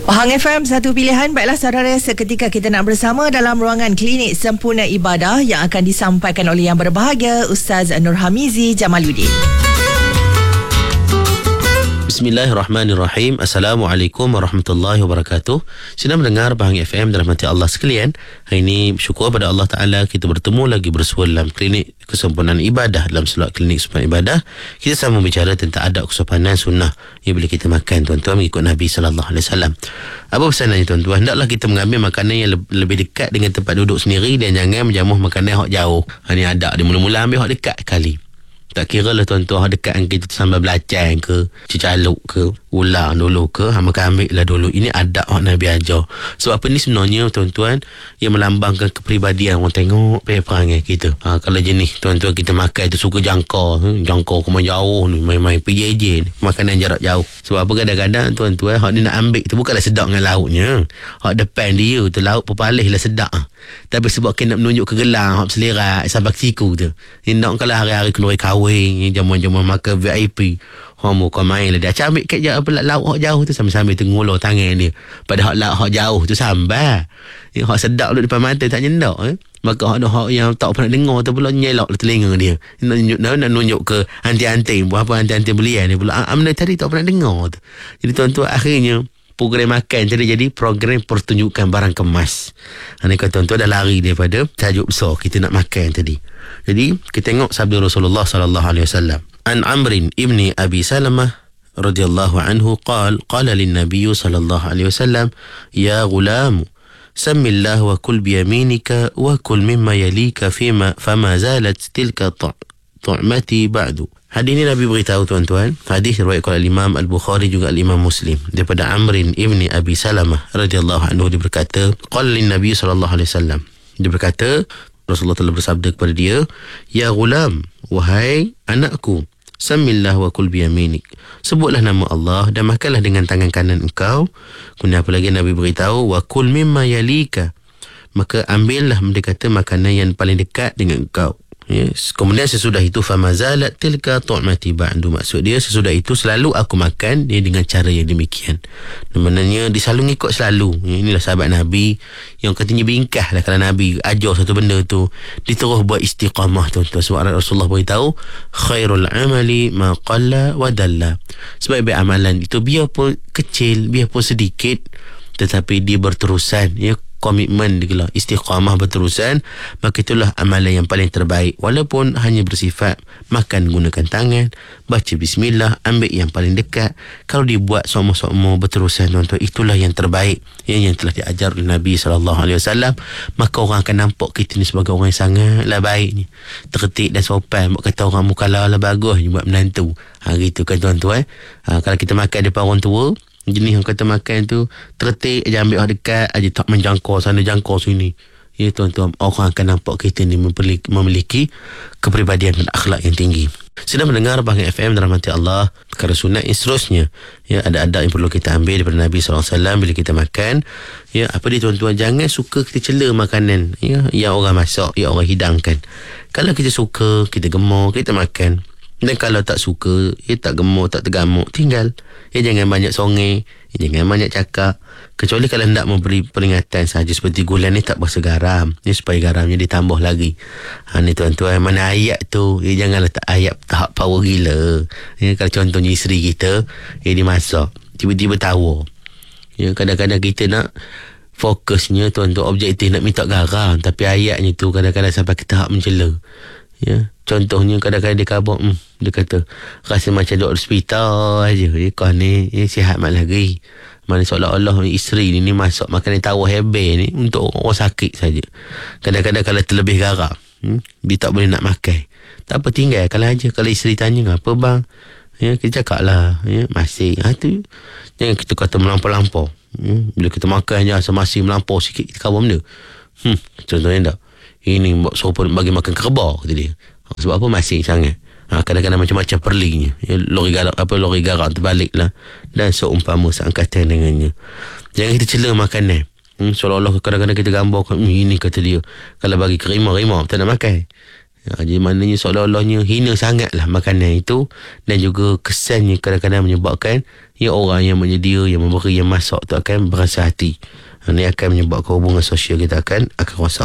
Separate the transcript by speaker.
Speaker 1: Pahang FM, satu pilihan. Baiklah saudara, seketika kita nak bersama dalam ruangan klinik sempurna ibadah yang akan disampaikan oleh yang berbahagia Ustaz Nurhamizi Jamaluddin.
Speaker 2: Bismillahirrahmanirrahim. Assalamualaikum warahmatullahi wabarakatuh. Sedang mendengar Pahang FM dalam hati Allah sekalian. Hari ini syukur pada Allah Ta'ala kita bertemu lagi bersua dalam klinik kesempurnaan ibadah. Dalam slot klinik kesempurnaan ibadah, kita sama bicara tentang adab kesopanan sunnah yang bila kita makan, tuan-tuan, mengikut Nabi SAW. Apa pesanannya, tuan-tuan? Hendaklah kita mengambil makanan yang lebih dekat dengan tempat duduk sendiri dan jangan menjamuh makanan yang jauh. Ini adab dia, mula-mula ambil yang dekat sekali. Tak kira lah tuan-tuan dekat dengan kita sambal belacan ke, cicaluk ke, ulang dulu ke, maka ambil lah dulu. Ini adab yang Nabi ajar. Sebab apa ni sebenarnya tuan-tuan, yang melambangkan kepribadian orang tengok perangai kita. Kalau jenis tuan-tuan kita makan tu suka jangkau ke jauh ni, main-main PJJ ni, makanan jarak jauh. Sebab apa kadang-kadang tuan-tuan hak ni nak ambil tu bukanlah sedap dengan lauknya. Hak depan dia tu lauk pepalih lah sedap. Tapi sebab kita nak menunjuk kegelang, hak selerak, sabak siku tu. Ni nak kalau hari-hari keluar kahwin, jamuan-jamuan makan VIP, homo kau main lah dia. Acak ambil kat apa lauk hak jauh tu sambil-sambil tu ngulur tangan dia. Pada hak lauk hak jauh tu sambal. Hak sedap duduk depan mata tak nyendak. Maka hak yang tak pernah dengar tu pula nyelak lah telinga dia. Nak nunjuk ke anti-anti, buat apa anti-anti belian dia pula. Benda tadi tak pernah dengar tu. Jadi tuan-tuan akhirnya program makan jadi program pertunjukan barang kemas. Ini kata tuan-tuan dah lari daripada tajuk besar kita nak makan tadi. Jadi kita tengok sabda Rasulullah sallallahu alaihi wasallam. An Amrin ibni Abi Salamah radhiyallahu anhu qala lin Nabiy sallallahu alaihi wasallam, ya ghulam samillah wa kul bi yaminika wa kul mimma yalika fama zalat tilka tu'mati ba'du. Hadis ini Nabi beritahu tuan-tuan, hadis riwayat Imam Al-Bukhari juga Imam Muslim, daripada Amrin ibni Abi Salamah radhiyallahu anhu, dia berkata, qala lin Nabi sallallahu alaihi wasallam, dia berkata Rasulullah telah bersabda kepada dia, ya ghulam, wahai anakku, samillah wa kul biyaminik, sebutlah nama Allah dan makanlah dengan tangan kanan engkau. Kemudian apa lagi Nabi beritahu, wa kul mimma yalika, maka ambillah mendekati makanan yang paling dekat dengan engkau. Yes. Kemudian sesudah itu famazalat tilka tu'mati ba'du, maksud dia sesudah itu selalu aku makan dia dengan cara yang demikian. Maknanya dia selalu ngikut selalu. Inilah sahabat Nabi yang katanya bingkah lah kalau Nabi ajar satu benda tu dia terus buat istiqamah, tuan-tuan. Sebab Rasulullah beritahu khairul amali ma qalla wa dalla, sebaik-baik amalan itu biarpun kecil, biarpun sedikit, tetapi dia berterusan, komitmen dia, istiqamah berterusan, maka itulah amalan yang paling terbaik. Walaupun hanya bersifat makan gunakan tangan, baca bismillah, ambil yang paling dekat, kalau dibuat sama-sama berterusan, tuan-tuan, itulah yang terbaik yang telah diajar oleh Nabi SAW. Maka orang akan nampak kita ni sebagai orang yang sangatlah baik ni, tertib dan sopan. Buat kata orang mukalah lah bagus ni buat menantu. Gitu kan tuan-tuan. Kalau kita makan depan orang tua, jenis yang kata makan tu tertik aja, ambil dekat aja, tak menjangkau sana jangkau sini. Ya tuan-tuan, orang akan nampak kita ni memiliki kepribadian dan akhlak yang tinggi. Sedang mendengar Pahang FM dalam hati Allah, perkara sunat yang seterusnya. Ya, ada adab yang perlu kita ambil daripada Nabi SAW bila kita makan. Ya, apa dia tuan-tuan, jangan suka kita cela makanan yang orang masak, yang orang hidangkan. Kalau kita suka, kita gemar, kita makan. Dan kalau tak suka, tak gemuk, tak tergamuk, tinggal. Jangan banyak songeh, jangan banyak cakap. Kecuali kalau hendak memberi peringatan sahaja, seperti gulan ni tak berasa garam, supaya garamnya ditambah lagi. Ni tuan-tuan, mana ayat tu, janganlah tak ayat tahap power gila. Kalau contohnya isteri kita, dia masak, tiba-tiba tawa. Kadang-kadang kita nak fokusnya, tuan-tuan, objektif nak minta garam, tapi ayatnya tu kadang-kadang sampai ke tahap mencela. Contohnya kadang-kadang dia kabur, dia kata rasa macam duduk hospital aja. Kau ni sihat mak lagi. Mana seolah-olah isteri ni masak makanan tawar hebat ni untuk orang sakit saja. Kadang-kadang kalau terlebih garam, dia tak boleh nak makan. Tak apa, tinggalkan aja. Kalau isteri tanya, apa bang? Kita cakap lah, masih. Tu jangan kita kata melampau-lampau. Bila kita makan je masih melampau sikit, kita kawam dia. Contohnya tak, ini sopan bagi makan kerbau, kata dia. Sebab apa? Masih sangat. Kadang-kadang macam-macam perlinya. Lori garam terbalik lah. Dan seumpama seangkatan dengannya. Jangan kita cela makanan. Seolah-olah kadang-kadang kita gambarkan, ini kata dia, kalau bagi ke rimau tak nak makan. Jadi maknanya seolah-olahnya hina sangatlah makanan itu, dan juga kesannya kadang-kadang menyebabkan orang yang menyedia, yang memberi, yang masak tu akan berasa hati. Ini akan menyebabkan hubungan sosial kita akan rosak.